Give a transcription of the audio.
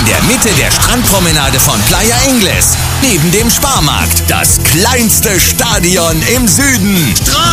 In der Mitte der Strandpromenade von Playa Ingles. Neben dem Sparmarkt. Das kleinste Stadion im Süden.